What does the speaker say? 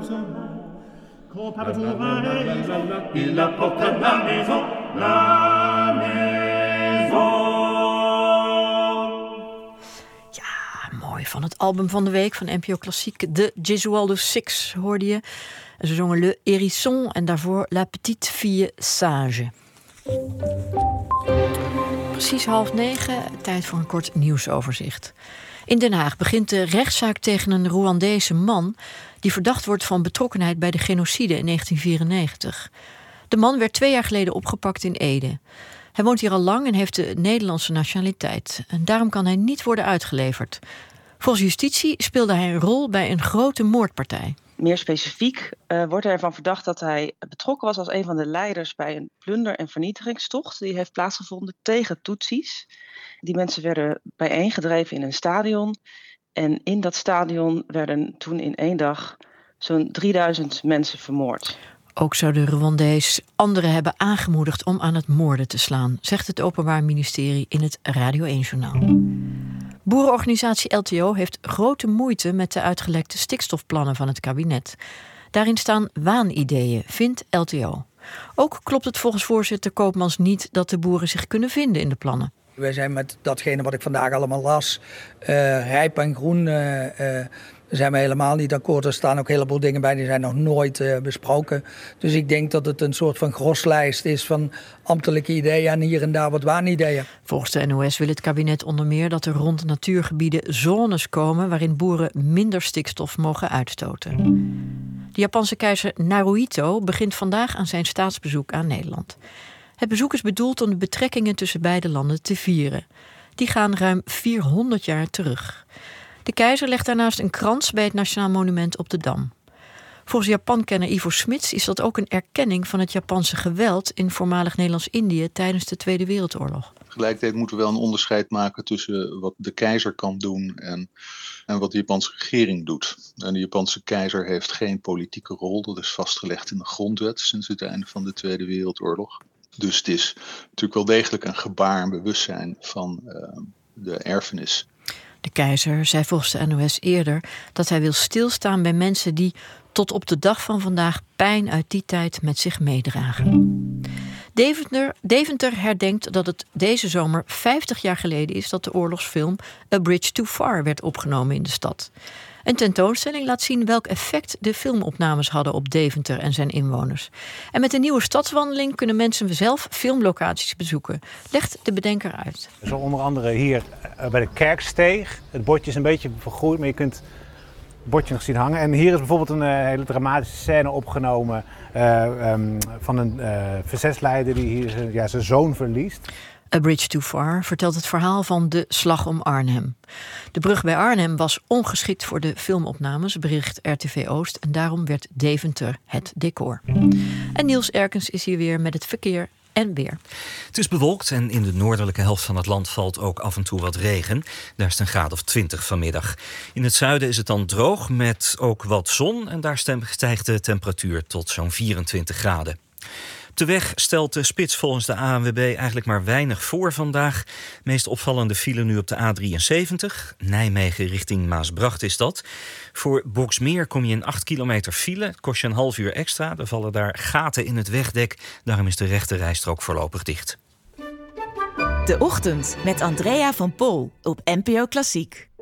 Il apporte la maison, la maison. Ja, mooi. Van het album van de week van NPO Klassiek, de Gesualdo Six, hoorde je. Ze zongen Le Hérisson en daarvoor La Petite Fille Sage. Precies 8:30, tijd voor een kort nieuwsoverzicht. In Den Haag begint de rechtszaak tegen een Rwandese man die verdacht wordt van betrokkenheid bij de genocide in 1994. De man werd 2 jaar geleden opgepakt in Ede. Hij woont hier al lang en heeft de Nederlandse nationaliteit. En daarom kan hij niet worden uitgeleverd. Volgens justitie speelde hij een rol bij een grote moordpartij. Meer specifiek wordt er ervan verdacht dat hij betrokken was als een van de leiders bij een plunder- en vernietigingstocht die heeft plaatsgevonden tegen Tutsis. Die mensen werden bijeengedreven in een stadion. En in dat stadion werden toen in 1 dag zo'n 3000 mensen vermoord. Ook zou de Rwandees anderen hebben aangemoedigd om aan het moorden te slaan, zegt het Openbaar Ministerie in het Radio 1-journaal. Boerenorganisatie LTO heeft grote moeite met de uitgelekte stikstofplannen van het kabinet. Daarin staan waanideeën, vindt LTO. Ook klopt het volgens voorzitter Koopmans niet dat de boeren zich kunnen vinden in de plannen. Wij zijn met datgene wat ik vandaag allemaal las, rijp en groen, zijn we helemaal niet akkoord. Er staan ook een heleboel dingen bij, die zijn nog nooit besproken. Dus ik denk dat het een soort van groslijst is van ambtelijke ideeën en hier en daar wat waanideeën. Volgens de NOS wil het kabinet onder meer dat er rond natuurgebieden zones komen waarin boeren minder stikstof mogen uitstoten. De Japanse keizer Naruhito begint vandaag aan zijn staatsbezoek aan Nederland. Het bezoek is bedoeld om de betrekkingen tussen beide landen te vieren. Die gaan ruim 400 jaar terug. De keizer legt daarnaast een krans bij het Nationaal Monument op de Dam. Volgens Japankenner Ivo Smits is dat ook een erkenning van het Japanse geweld in voormalig Nederlands-Indië tijdens de Tweede Wereldoorlog. Tegelijkertijd moeten we wel een onderscheid maken tussen wat de keizer kan doen en wat de Japanse regering doet. En de Japanse keizer heeft geen politieke rol. Dat is vastgelegd in de grondwet sinds het einde van de Tweede Wereldoorlog. Dus het is natuurlijk wel degelijk een gebaar en bewustzijn van de erfenis. De keizer zei volgens de NOS eerder dat hij wil stilstaan bij mensen die tot op de dag van vandaag pijn uit die tijd met zich meedragen. Deventer herdenkt dat het deze zomer 50 jaar geleden is dat de oorlogsfilm A Bridge Too Far werd opgenomen in de stad. Een tentoonstelling laat zien welk effect de filmopnames hadden op Deventer en zijn inwoners. En met een nieuwe stadswandeling kunnen mensen zelf filmlocaties bezoeken, legt de bedenker uit. Zo onder andere hier bij de Kerksteeg. Het bordje is een beetje vergroeid, maar je kunt het bordje nog zien hangen. En hier is bijvoorbeeld een hele dramatische scène opgenomen van een verzetsleider die hier zijn zoon verliest. A Bridge Too Far vertelt het verhaal van de slag om Arnhem. De brug bij Arnhem was ongeschikt voor de filmopnames, bericht RTV Oost. En daarom werd Deventer het decor. En Niels Erkens is hier weer met het verkeer en weer. Het is bewolkt en in de noordelijke helft van het land valt ook af en toe wat regen. Daar is het een graad of 20 vanmiddag. In het zuiden is het dan droog met ook wat zon. En daar stijgt de temperatuur tot zo'n 24 graden. Op de weg stelt de spits volgens de ANWB eigenlijk maar weinig voor vandaag. Meest opvallende file nu op de A73. Nijmegen richting Maasbracht is dat. Voor Boxmeer kom je in 8 kilometer file. Het kost je een half uur extra. Er vallen daar gaten in het wegdek. Daarom is de rechte rijstrook voorlopig dicht. De Ochtend met Andrea van Pol op NPO Klassiek.